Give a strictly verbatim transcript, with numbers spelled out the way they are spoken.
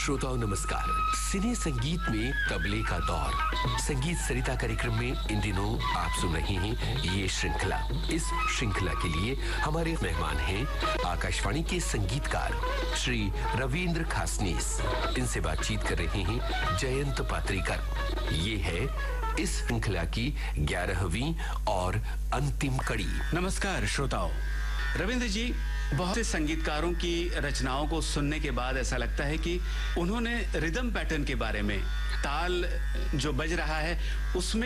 श्रोताओं नमस्कार। सिने संगीत में तबले का दौर। संगीत सरिता कार्यक्रम में इन दिनों आप सुन रहे हैं ये श्रृंखला। इस श्रृंखला के लिए हमारे मेहमान हैं आकाशवाणी के संगीतकार श्री रविंद्र खासनीस। इनसे बातचीत कर रहे हैं जयंत पात्रीकर। ये है इस श्रृंखला की ग्यारहवीं और अंतिम कड़ी। नमस्कार श्रोताओ। रविंद्र जी, बहुत से संगीतकारों की रचनाओं को सुनने के बाद ऐसा लगता है कि उन्होंने रिदम पैटर्न के बारे में, ताल जो बज रहा है उसमें